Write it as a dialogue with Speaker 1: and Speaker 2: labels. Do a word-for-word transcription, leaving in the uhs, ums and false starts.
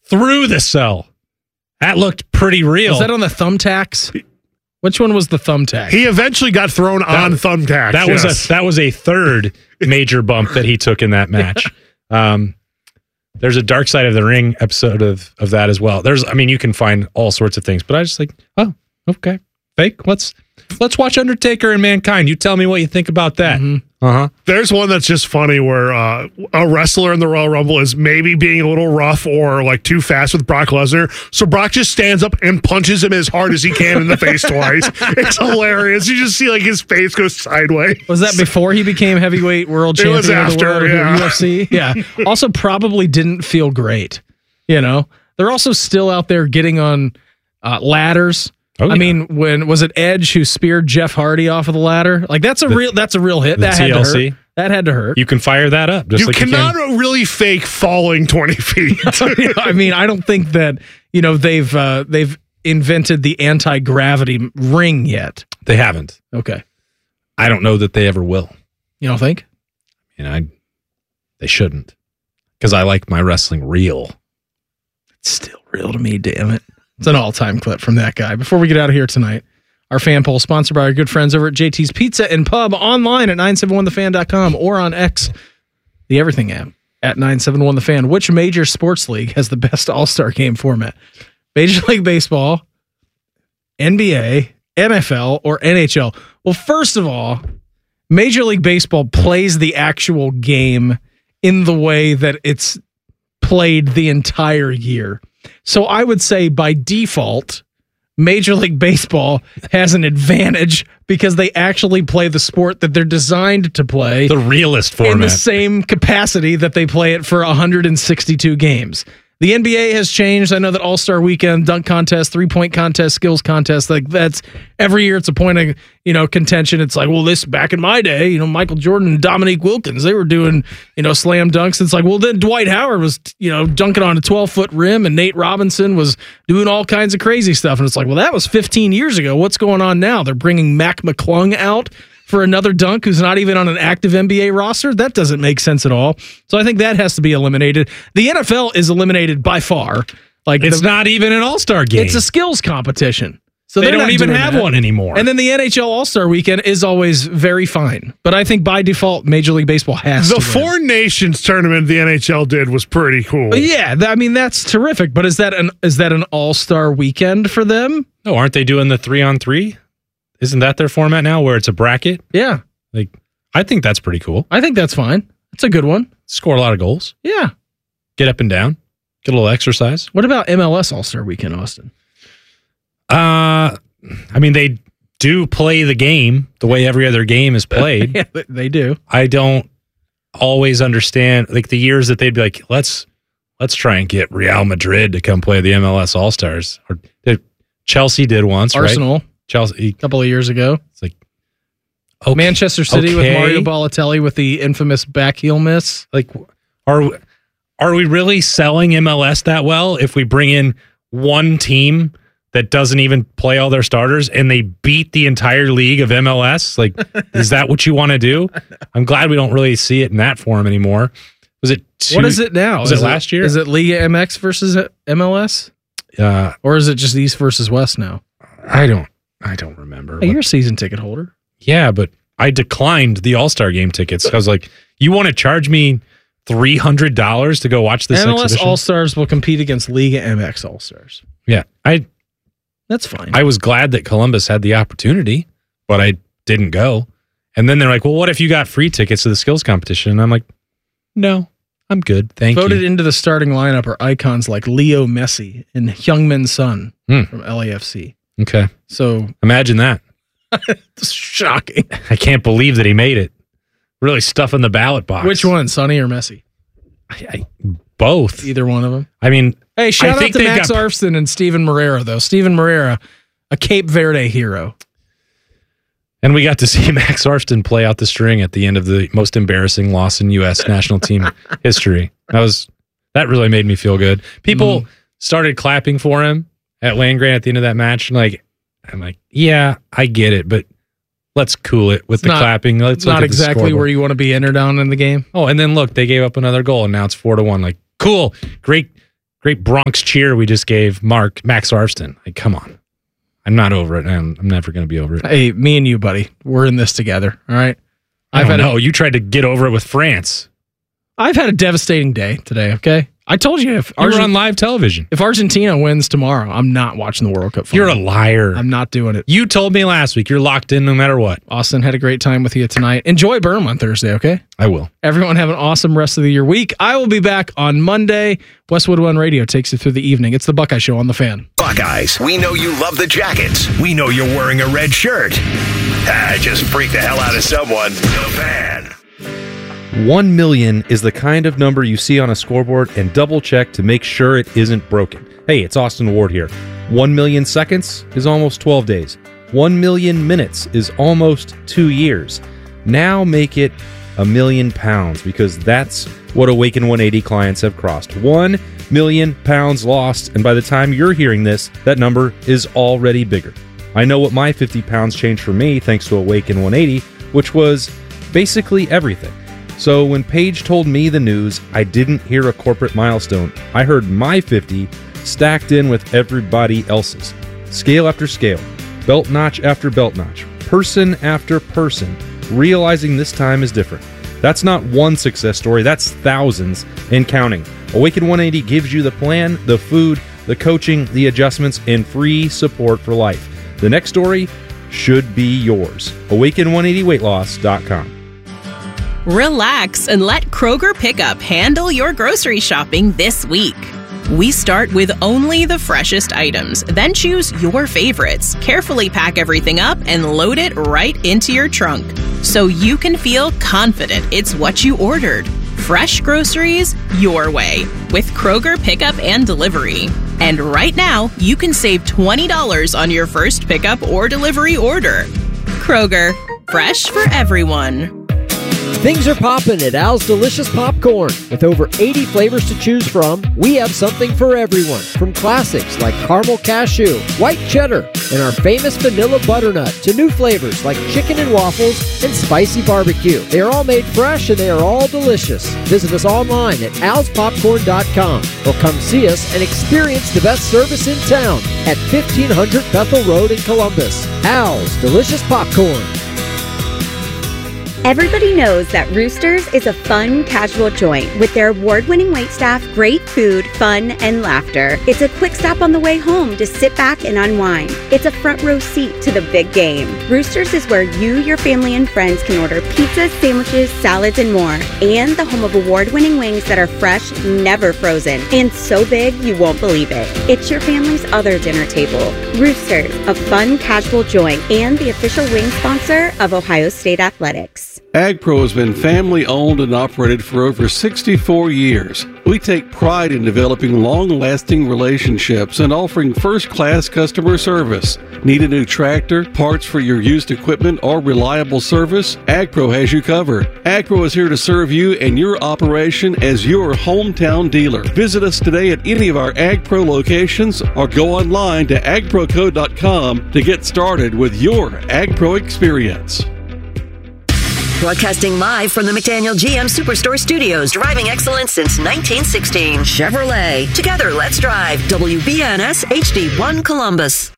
Speaker 1: through the cell. That looked pretty real.
Speaker 2: Was that on the thumbtacks? Which one was the thumbtack?
Speaker 3: He eventually got thrown that, on thumbtacks.
Speaker 1: That
Speaker 3: yes.
Speaker 1: was a that was a third major bump that he took in that match. Um, there's a Dark Side of the Ring episode of of that as well. There's, I mean, you can find all sorts of things, but I just like, oh, okay, fake. Let's let's watch Undertaker and Mankind. You tell me what you think about that.
Speaker 2: Mm-hmm.
Speaker 1: Uh-huh.
Speaker 3: There's one that's just funny where uh, a wrestler in the Royal Rumble is maybe being a little rough or like too fast with Brock Lesnar. So Brock just stands up and punches him as hard as he can in the face twice. It's hilarious. You just see like his face go sideways.
Speaker 2: Was that before he became heavyweight world champion
Speaker 3: it was after,
Speaker 2: of the world
Speaker 3: yeah.
Speaker 2: U F C? Yeah. Also probably didn't feel great. You know, they're also still out there getting on uh, ladders. Oh, yeah. I mean, when was it Edge who speared Jeff Hardy off of the ladder? Like that's a the, real that's a real hit. That had T L C? to hurt. That had to hurt.
Speaker 1: You can fire that up. Just
Speaker 3: you
Speaker 1: like
Speaker 3: cannot
Speaker 1: you can.
Speaker 3: really fake falling twenty feet.
Speaker 2: I mean, I don't think that you know they've uh, they've invented the anti-gravity ring yet.
Speaker 1: They haven't.
Speaker 2: Okay.
Speaker 1: I don't know that they ever will.
Speaker 2: You don't think?
Speaker 1: You know, I, they shouldn't, because I like my wrestling real.
Speaker 2: It's still real to me. Damn it. It's an all-time clip from that guy. Before we get out of here tonight, our fan poll sponsored by our good friends over at J T's Pizza and Pub, online at nine seven one the fan dot com or on X, the Everything app, at nine seven one the fan. Which major sports league has the best all-star game format? Major League Baseball, N B A, N F L, or N H L? Well, first of all, Major League Baseball plays the actual game in the way that it's played the entire year. So I would say by default, Major League Baseball has an advantage because they actually play the sport that they're designed to play.
Speaker 1: The realist format.
Speaker 2: In the same capacity that they play it for one hundred sixty-two games. The N B A has changed. I know that All-Star Weekend, dunk contest, three-point contest, skills contest, like that's every year it's a point of, you know, contention. It's like, well, this back in my day, you know, Michael Jordan and Dominique Wilkins, they were doing, you know, slam dunks. It's like, well, then Dwight Howard was, you know, dunking on a twelve-foot rim and Nate Robinson was doing all kinds of crazy stuff. And it's like, well, that was fifteen years ago. What's going on now? They're bringing Mac McClung out for another dunk who's not even on an active N B A roster? That doesn't make sense at all. So I think that has to be eliminated. The N F L is eliminated by far. Like
Speaker 1: it's
Speaker 2: the,
Speaker 1: not even an all-star game.
Speaker 2: It's a skills competition. So
Speaker 1: they don't even have
Speaker 2: that.
Speaker 1: one anymore.
Speaker 2: And then the N H L All-Star Weekend is always very fine. But I think by default, Major League Baseball has
Speaker 3: the
Speaker 2: to
Speaker 3: The Four
Speaker 2: win.
Speaker 3: Nations tournament the N H L did was pretty cool.
Speaker 2: But yeah, th- I mean, that's terrific. But is that an is that an All-Star Weekend for them?
Speaker 1: No, aren't they doing the three-on-three? Isn't that their format now, where it's a bracket?
Speaker 2: Yeah.
Speaker 1: Like, I think that's pretty cool.
Speaker 2: I think that's fine. It's a good one.
Speaker 1: Score a lot of goals.
Speaker 2: Yeah.
Speaker 1: Get up and down. Get a little exercise.
Speaker 2: What about M L S All-Star Weekend, Austin?
Speaker 1: Uh, I mean, they do play the game the way every other game is played.
Speaker 2: Yeah, they do.
Speaker 1: I don't always understand, like, the years that they'd be like, let's let's try and get Real Madrid to come play the M L S All-Stars. Or they, Chelsea did once,
Speaker 2: Arsenal,
Speaker 1: right? Chelsea.
Speaker 2: A couple of years ago.
Speaker 1: It's like, okay,
Speaker 2: Manchester City
Speaker 1: okay.
Speaker 2: with Mario Balotelli with the infamous back heel miss.
Speaker 1: Like, are are we really selling M L S that well if we bring in one team that doesn't even play all their starters and they beat the entire league of M L S? Like, is that what you want to do? I'm glad we don't really see it in that form anymore. Was it two,
Speaker 2: what is it now?
Speaker 1: Was
Speaker 2: is
Speaker 1: it last year?
Speaker 2: Is it Liga M X versus M L S?
Speaker 1: Uh,
Speaker 2: or is it just East versus West now?
Speaker 1: I don't I don't remember.
Speaker 2: Hey, you're a season ticket holder.
Speaker 1: Yeah, but I declined the All-Star game tickets. I was like, you want to charge me three hundred dollars to go watch this
Speaker 2: M L S
Speaker 1: exhibition?
Speaker 2: All-Stars will compete against Liga M X All-Stars.
Speaker 1: Yeah, I
Speaker 2: That's fine.
Speaker 1: I was glad that Columbus had the opportunity, but I didn't go. And then they're like, well, what if you got free tickets to the skills competition? And I'm like, no, I'm good. Thank
Speaker 2: Voted
Speaker 1: you.
Speaker 2: Voted into the starting lineup are icons like Leo Messi and Heung-min Son
Speaker 1: hmm.
Speaker 2: from L A F C.
Speaker 1: Okay.
Speaker 2: So
Speaker 1: imagine that.
Speaker 2: It's shocking.
Speaker 1: I can't believe that he made it. Really stuffing the ballot box.
Speaker 2: Which one, Sonny or Messi?
Speaker 1: I, I, both.
Speaker 2: Either one of them.
Speaker 1: I mean,
Speaker 2: hey, shout
Speaker 1: I
Speaker 2: out to Max got... Arfston and Steven Moreira, though. Steven Moreira, a Cape Verde hero.
Speaker 1: And we got to see Max Arfston play out the string at the end of the most embarrassing loss in U S national team history. That was that really made me feel good. People mm. started clapping for him at Land Grant at the end of that match. And like, I'm like, yeah, I get it, but let's cool it with
Speaker 2: it's
Speaker 1: the
Speaker 2: not,
Speaker 1: clapping. Let's
Speaker 2: it's not exactly where you want to be entered on in the game.
Speaker 1: Oh, and then look, they gave up another goal, and now it's four to one. Like, cool, great, great Bronx cheer we just gave Mark Max Arfston. Like, come on. I'm not over it. I'm, I'm never going to be over it.
Speaker 2: Hey, me and you, buddy, we're in this together. All right.
Speaker 1: I
Speaker 2: I've
Speaker 1: don't
Speaker 2: had
Speaker 1: know. You tried to get over it with France.
Speaker 2: A, I've had a devastating day today. Okay. I told you if
Speaker 1: You were
Speaker 2: Argent-
Speaker 1: on live television.
Speaker 2: if Argentina wins tomorrow, I'm not watching the World Cup final.
Speaker 1: You're a liar.
Speaker 2: I'm not doing it.
Speaker 1: You told me last week you're locked in no matter what.
Speaker 2: Austin, had a great time with you tonight. Enjoy Berm on Thursday, okay?
Speaker 1: I will.
Speaker 2: Everyone have an awesome rest of the year week. I will be back on Monday. Westwood One Radio takes you through the evening. It's the Buckeye Show on The Fan.
Speaker 4: Buckeyes, we know you love the Jackets. We know you're wearing a red shirt. Ah, just freak the hell out of someone. The Fan.
Speaker 5: One million is the kind of number you see on a scoreboard and double check to make sure it isn't broken. Hey, it's Austin Ward here. One million seconds is almost twelve days. One million minutes is almost two years. Now make it a million pounds, because that's what Awaken one eighty clients have crossed. One million pounds lost, and by the time you're hearing this, that number is already bigger. I know what my fifty pounds changed for me thanks to Awaken one eighty, which was basically everything. So when Paige told me the news, I didn't hear a corporate milestone. I heard my fifty stacked in with everybody else's. Scale after scale, belt notch after belt notch, person after person, realizing this time is different. That's not one success story, that's thousands and counting. Awaken one eighty gives you the plan, the food, the coaching, the adjustments, and free support for life. The next story should be yours. awaken one eighty weight loss dot com.
Speaker 6: Relax and let Kroger Pickup handle your grocery shopping this week. We start with only the freshest items, then choose your favorites, carefully pack everything up, and load it right into your trunk so you can feel confident it's what you ordered. Fresh groceries your way with Kroger Pickup and Delivery. And right now, you can save twenty dollars on your first pickup or delivery order. Kroger, fresh for everyone.
Speaker 7: Things are popping at Al's Delicious Popcorn. With over eighty flavors to choose from, we have something for everyone. From classics like caramel cashew, white cheddar, and our famous vanilla butternut, to new flavors like chicken and waffles and spicy barbecue. They are all made fresh and they are all delicious. Visit us online at als popcorn dot com or come see us and experience the best service in town at fifteen hundred Bethel Road in Columbus. Al's Delicious Popcorn.
Speaker 8: Everybody knows that Roosters is a fun, casual joint with their award-winning waitstaff, great food, fun, and laughter. It's a quick stop on the way home to sit back and unwind. It's a front row seat to the big game. Roosters is where you, your family, and friends can order pizzas, sandwiches, salads, and more. And the home of award-winning wings that are fresh, never frozen, and so big you won't believe it. It's your family's other dinner table. Roosters, a fun, casual joint, and the official wing sponsor of Ohio State Athletics.
Speaker 9: AgPro has been family-owned and operated for over sixty-four years. We take pride in developing long-lasting relationships and offering first-class customer service. Need a new tractor, parts for your used equipment, or reliable service? AgPro has you covered. AgPro is here to serve you and your operation as your hometown dealer. Visit us today at any of our AgPro locations or go online to ag pro co dot com to get started with your AgPro experience.
Speaker 10: Broadcasting live from the McDaniel G M Superstore Studios, driving excellence since nineteen sixteen. Chevrolet. Together, let's drive. W B N S H D one Columbus.